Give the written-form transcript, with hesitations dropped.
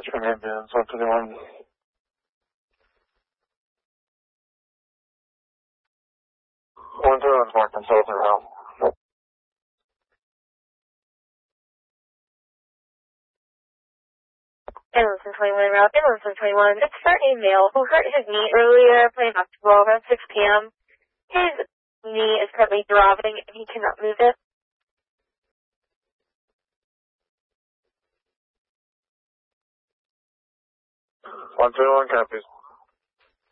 from ambulance 121. 121's more consultant now. Ambulance 121 route, Ambulance 121. It's for a male who hurt his knee earlier playing basketball around 6 p.m. His knee is currently throbbing and he cannot move it. 121 copies.